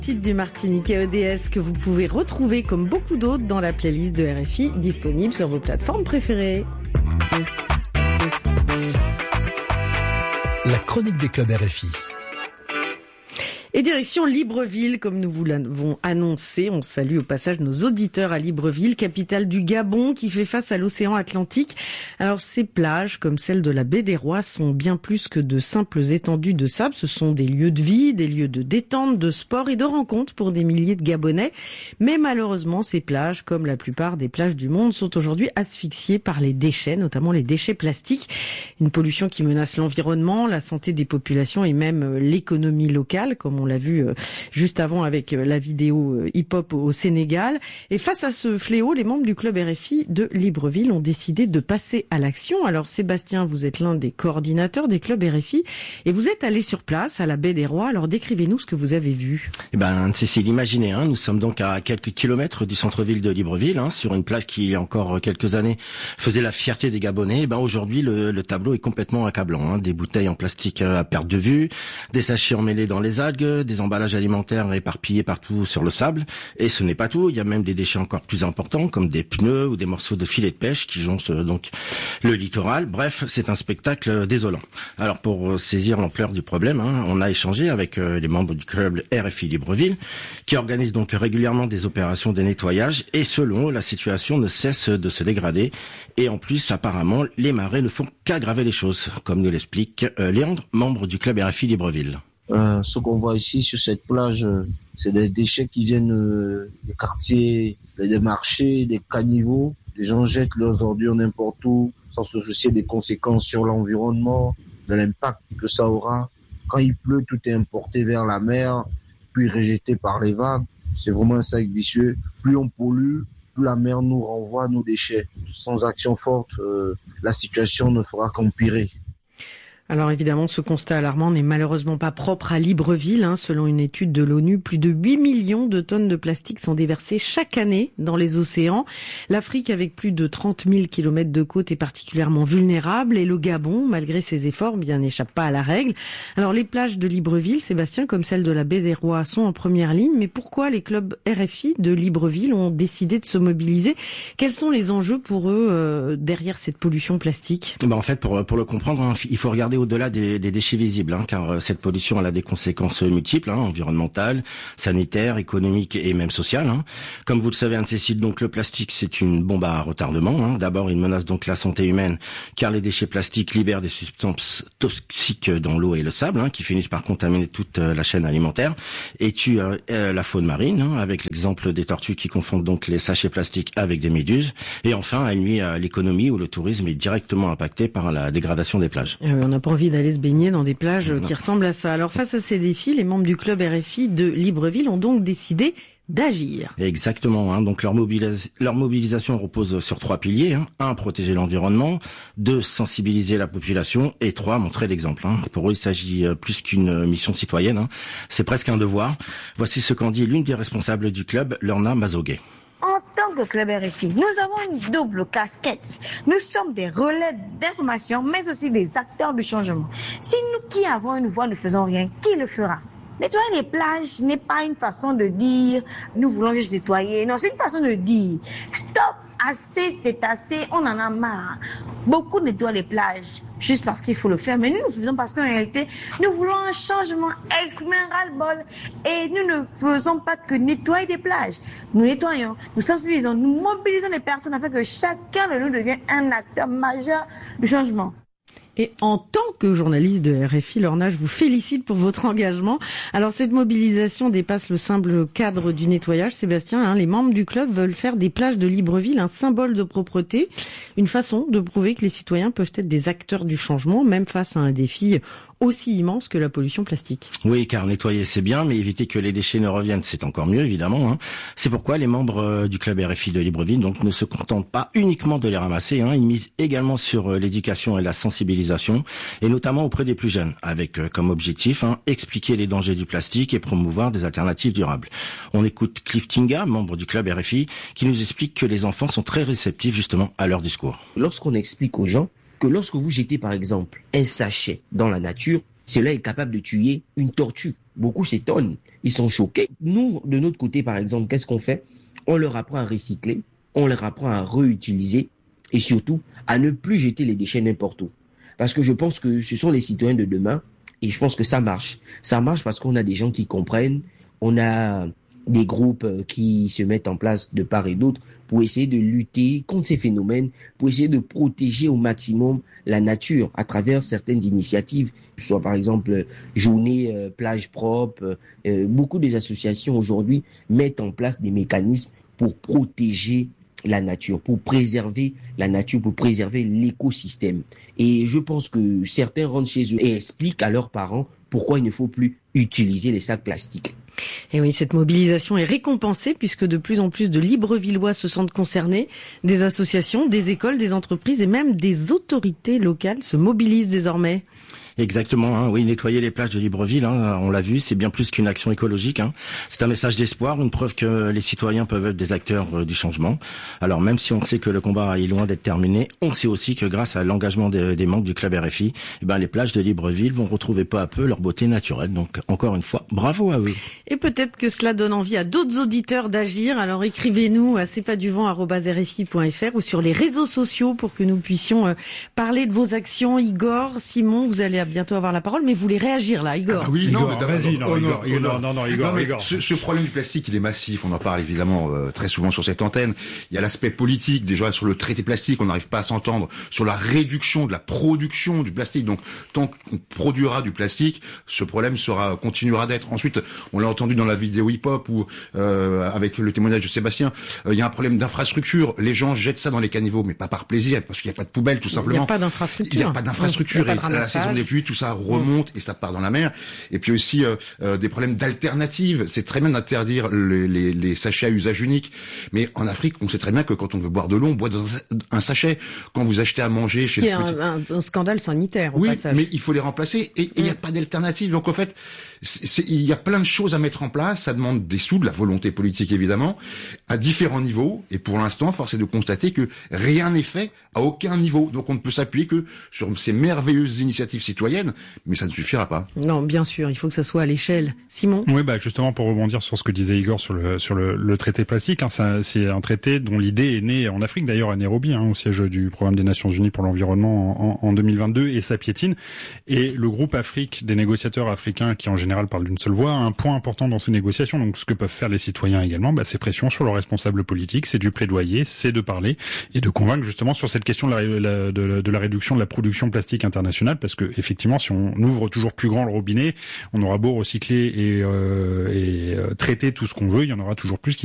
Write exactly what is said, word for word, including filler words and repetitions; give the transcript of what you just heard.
Titre du Martiniquais O D S que vous pouvez retrouver comme beaucoup d'autres dans la playlist de R F I disponible sur vos plateformes préférées. La chronique des clubs R F I. Et direction Libreville, comme nous vous l'avons annoncé. On salue au passage nos auditeurs à Libreville, capitale du Gabon, qui fait face à l'océan Atlantique. Alors ces plages, comme celle de la baie des Rois, sont bien plus que de simples étendues de sable. Ce sont des lieux de vie, des lieux de détente, de sport et de rencontres pour des milliers de Gabonais. Mais malheureusement, ces plages, comme la plupart des plages du monde, sont aujourd'hui asphyxiées par les déchets, notamment les déchets plastiques. Une pollution qui menace l'environnement, la santé des populations et même l'économie locale, comme on l'a vu juste avant avec la vidéo hip-hop au Sénégal. Et face à ce fléau, les membres du club R F I de Libreville ont décidé de passer à l'action. Alors Sébastien, vous êtes l'un des coordinateurs des clubs R F I et vous êtes allé sur place à la baie des Rois. Alors décrivez-nous ce que vous avez vu. Eh ben, Cécile, imaginez, hein, nous sommes donc à quelques kilomètres du centre-ville de Libreville, hein, sur une plage qui, il y a encore quelques années, faisait la fierté des Gabonais. Eh ben, aujourd'hui, le, le tableau est complètement accablant, hein. Des bouteilles en plastique à perte de vue, des sachets emmêlés dans les algues, des emballages alimentaires éparpillés partout sur le sable. Et ce n'est pas tout, il y a même des déchets encore plus importants, comme des pneus ou des morceaux de filets de pêche qui jonchent donc le littoral. Bref, c'est un spectacle désolant. Alors, pour saisir l'ampleur du problème, hein, on a échangé avec les membres du club R F I Libreville, qui organise donc régulièrement des opérations de nettoyage. Et selon eux, la situation ne cesse de se dégrader. Et en plus, apparemment, les marées ne font qu'aggraver les choses, comme nous l'explique euh, Léandre, membre du club R F I Libreville. Euh, ce qu'on voit ici sur cette plage, euh, c'est des déchets qui viennent euh, des quartiers, des marchés, des caniveaux. Les gens jettent leurs ordures n'importe où, sans se soucier des conséquences sur l'environnement, de l'impact que ça aura. Quand il pleut, tout est importé vers la mer, puis rejeté par les vagues. C'est vraiment un cercle vicieux. Plus on pollue, plus la mer nous renvoie nos déchets. Sans action forte, euh, la situation ne fera qu'empirer. Alors évidemment, ce constat alarmant n'est malheureusement pas propre à Libreville. Hein. Selon une étude de l'ONU, plus de huit millions de tonnes de plastique sont déversées chaque année dans les océans. L'Afrique, avec plus de trente mille kilomètres de côte, est particulièrement vulnérable. Et le Gabon, malgré ses efforts, bien n'échappe pas à la règle. Alors les plages de Libreville, Sébastien, comme celle de la baie des Rois, sont en première ligne. Mais pourquoi les clubs R F I de Libreville ont décidé de se mobiliser? Quels sont les enjeux pour eux euh, derrière cette pollution plastique? Ben en fait, pour, pour le comprendre, hein, il faut regarder au-delà des, des déchets visibles, hein, car cette pollution elle a des conséquences multiples, hein, environnementales, sanitaires, économiques et même sociales. Hein. Comme vous le savez, Anne-Cécile, donc le plastique c'est une bombe à retardement. Hein. D'abord, il menace donc la santé humaine, car les déchets plastiques libèrent des substances toxiques dans l'eau et le sable, hein, qui finissent par contaminer toute la chaîne alimentaire et tuent euh, la faune marine, hein, avec l'exemple des tortues qui confondent donc les sachets plastiques avec des méduses. Et enfin, elle nuit à l'économie où le tourisme est directement impacté par la dégradation des plages. Euh, on n'a pas envie d'aller se baigner dans des plages qui ressemblent à ça. Alors face à ces défis, les membres du club R F I de Libreville ont donc décidé d'agir. Exactement. Hein. Donc leur, mobilis- leur mobilisation repose sur trois piliers. Hein. Un, protéger l'environnement. Deux, sensibiliser la population. Et trois, montrer l'exemple. Hein. Pour eux, il s'agit plus qu'une mission citoyenne. Hein. C'est presque un devoir. Voici ce qu'en dit l'une des responsables du club, Lorna Mazogué. En tant que club R F I, nous avons une double casquette. Nous sommes des relais d'information, mais aussi des acteurs du changement. Si nous qui avons une voix ne faisons rien, qui le fera? Nettoyer les plages, ce n'est pas une façon de dire « nous voulons juste nettoyer ». Non, c'est une façon de dire « stop, assez, c'est assez, on en a marre ». Beaucoup nettoient les plages juste parce qu'il faut le faire, mais nous, nous faisons parce qu'en réalité, nous voulons un changement, exprimer un ras-le-bol. Et nous ne faisons pas que nettoyer des plages. Nous nettoyons, nous sensibilisons, nous mobilisons les personnes afin que chacun de nous devienne un acteur majeur du changement. Et en tant que journaliste de R F I, Lorna, je vous félicite pour votre engagement. Alors cette mobilisation dépasse le simple cadre du nettoyage, Sébastien. Hein, les membres du club veulent faire des plages de Libreville un symbole de propreté, une façon de prouver que les citoyens peuvent être des acteurs du changement, même face à un défi aussi immense que la pollution plastique. Oui, car nettoyer c'est bien, mais éviter que les déchets ne reviennent, c'est encore mieux, évidemment. Hein. C'est pourquoi les membres du club R F I de Libreville donc, ne se contentent pas uniquement de les ramasser. Hein. Ils misent également sur l'éducation et la sensibilisation, et notamment auprès des plus jeunes, avec euh, comme objectif hein, expliquer les dangers du plastique et promouvoir des alternatives durables. On écoute Cliff Tinga, membre du club R F I, qui nous explique que les enfants sont très réceptifs justement à leur discours. Lorsqu'on explique aux gens que lorsque vous jetez par exemple un sachet dans la nature, cela est capable de tuer une tortue. Beaucoup s'étonnent, ils sont choqués. Nous, de notre côté, par exemple, qu'est-ce qu'on fait? On leur apprend à recycler, on leur apprend à réutiliser et surtout à ne plus jeter les déchets n'importe où. Parce que je pense que ce sont les citoyens de demain et je pense que ça marche. Ça marche parce qu'on a des gens qui comprennent, on a des groupes qui se mettent en place de part et d'autre pour essayer de lutter contre ces phénomènes, pour essayer de protéger au maximum la nature à travers certaines initiatives, que ce soit par exemple journée euh, plage propre. Euh, beaucoup des associations aujourd'hui mettent en place des mécanismes pour protéger la nature, pour préserver la nature, pour préserver l'écosystème. Et je pense que certains rentrent chez eux et expliquent à leurs parents pourquoi il ne faut plus utiliser les sacs plastiques. Et oui, cette mobilisation est récompensée puisque de plus en plus de Librevillois se sentent concernés. Des associations, des écoles, des entreprises et même des autorités locales se mobilisent désormais. Exactement, hein, oui, nettoyer les plages de Libreville, hein, on l'a vu, c'est bien plus qu'une action écologique. Hein. C'est un message d'espoir, une preuve que les citoyens peuvent être des acteurs euh, du changement. Alors même si on sait que le combat est loin d'être terminé, on sait aussi que grâce à l'engagement des, des membres du club R F I, eh ben, les plages de Libreville vont retrouver peu à peu leur beauté naturelle. Donc encore une fois, bravo à eux. Et peut-être que cela donne envie à d'autres auditeurs d'agir. Alors écrivez-nous à c'est pas du vent arobase r f i point f r ou sur les réseaux sociaux pour que nous puissions euh, parler de vos actions. Igor, Simon, vous allez bientôt avoir la parole, mais vous voulez réagir là, Igor. Ah oui, Igor, non, mais vas-y, non, oh, Igor, non, Igor, non, non, non, Igor, non, mais Igor. Ce, ce problème du plastique, il est massif. On en parle évidemment euh, très souvent sur cette antenne. Il y a l'aspect politique, déjà sur le traité plastique, on n'arrive pas à s'entendre sur la réduction de la production du plastique. Donc, tant qu'on produira du plastique, ce problème sera continuera d'être. Ensuite, on l'a entendu dans la vidéo hip-hop ou euh, avec le témoignage de Sébastien, euh, il y a un problème d'infrastructure. Les gens jettent ça dans les caniveaux, mais pas par plaisir, parce qu'il n'y a pas de poubelle, tout simplement. Il n'y a pas d'infrastructure. Il n'y a pas d'infrastructure. Mmh. Et à la saison des pluies, tout ça remonte et ça part dans la mer. Et puis aussi euh, euh, des problèmes d'alternatives. C'est très bien d'interdire les, les, les sachets à usage unique, mais en Afrique, on sait très bien que quand on veut boire de l'eau, on boit dans un sachet. Quand vous achetez à manger Ce chez qui le est petit... un, un, un scandale sanitaire. Au oui, passage. mais il faut les remplacer et il n'y a pas d'alternative. Donc en fait, il y a plein de choses à mettre en place. Ça demande des sous, de la volonté politique évidemment, à différents niveaux. Et pour l'instant, force est de constater que rien n'est fait à aucun niveau. Donc on ne peut s'appuyer que sur ces merveilleuses initiatives citoyennes, mais ça ne suffira pas. Non, bien sûr, il faut que ça soit à l'échelle. Simon ? Oui, bah justement pour rebondir sur ce que disait Igor sur le sur le, le traité plastique, hein, ça, c'est un traité dont l'idée est née en Afrique, d'ailleurs à Nairobi, hein, au siège du programme des Nations Unies pour l'environnement en, en, en deux mille vingt-deux, et ça piétine. Et le groupe Afrique des négociateurs africains, qui en général parlent d'une seule voix, a un point important dans ces négociations. Donc ce que peuvent faire les citoyens également, bah, c'est pression sur leurs responsables politiques, c'est du plaidoyer, c'est de parler et de convaincre justement sur cette question de la, la, de, de la réduction de la production plastique internationale, parce que effectivement, si on ouvre toujours plus grand le robinet, on aura beau recycler et, euh, et euh, traiter tout ce qu'on veut, il y en aura toujours plus qui